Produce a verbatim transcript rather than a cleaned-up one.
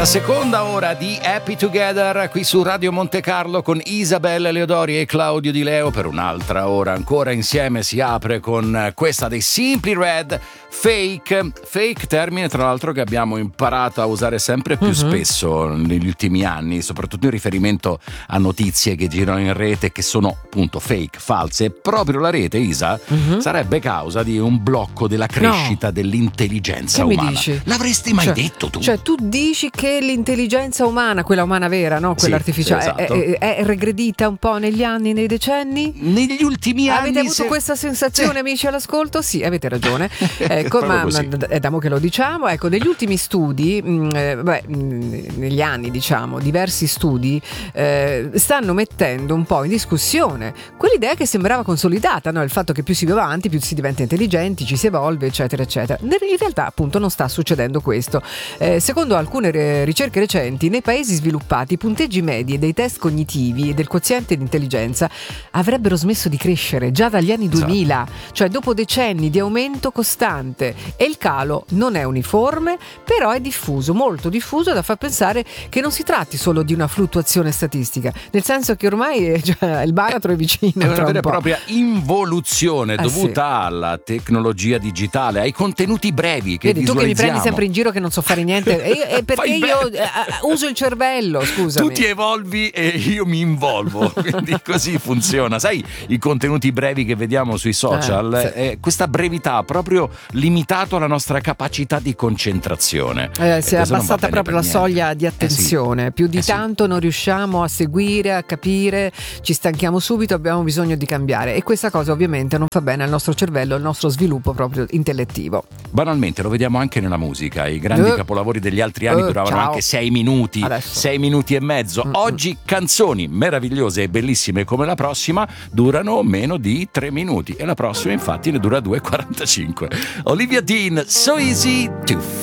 La seconda ora di Happy Together qui su Radio Monte Carlo con Isabella Leodori e Claudio Di Leo. Per un'altra ora ancora insieme si apre con questa dei Simply Red, Fake. Fake, termine tra l'altro che abbiamo imparato a usare sempre più uh-huh. spesso negli ultimi anni, soprattutto in riferimento a notizie che girano in rete che sono appunto fake, false. Proprio la rete, Isa, uh-huh. sarebbe causa di un blocco della crescita no. dell'intelligenza che umana. Mi dici? L'avresti mai cioè, detto tu? Cioè tu dici che l'intelligenza umana, quella umana vera, no? Quella sì, artificiale, sì, esatto. è, è, è regredita un po' negli anni, nei decenni? Negli ultimi anni. Avete avuto se... questa sensazione, sì. amici all'ascolto? Sì, avete ragione. Ecco, ma, ma è da mo' che lo diciamo. Ecco, negli ultimi studi, mh, beh, mh, negli anni, diciamo, diversi studi eh, stanno mettendo un po' in discussione quell'idea che sembrava consolidata, no? Il fatto che più si va avanti, più si diventa intelligenti, ci si evolve, eccetera, eccetera. In realtà, appunto, non sta succedendo questo. Eh, secondo alcune re- ricerche recenti, nei paesi sviluppati i punteggi medi dei test cognitivi e del quoziente di intelligenza avrebbero smesso di crescere già dagli anni duemila, esatto. cioè dopo decenni di aumento costante, e il calo non è uniforme, però è diffuso, molto diffuso, da far pensare che non si tratti solo di una fluttuazione statistica, nel senso che ormai è, cioè, il baratro è vicino. È una vera e propria involuzione eh, dovuta sì. alla tecnologia digitale, ai contenuti brevi che Vedi, visualizziamo. Tu che mi prendi sempre in giro che non so fare niente, e io, e perché io uh, uso il cervello, scusami. Tu ti evolvi e io mi involvo, quindi così funziona. Sai, i contenuti brevi che vediamo sui social, eh, sì. eh, questa brevità ha proprio limitato la nostra capacità di concentrazione. Eh, si è abbassata proprio la niente. soglia di attenzione, eh sì. più di eh tanto sì. non riusciamo a seguire, a capire, ci stanchiamo subito, abbiamo bisogno di cambiare, e questa cosa ovviamente non fa bene al nostro cervello, al nostro sviluppo proprio intellettivo. Banalmente lo vediamo anche nella musica, i grandi uh, capolavori degli altri anni uh, duravano ciao. anche sei minuti, Adesso. sei minuti e mezzo. Mm-hmm. Oggi canzoni meravigliose e bellissime come la prossima durano meno di tre minuti, e la prossima infatti ne dura due e quarantacinque. Olivia Dean, So Easy to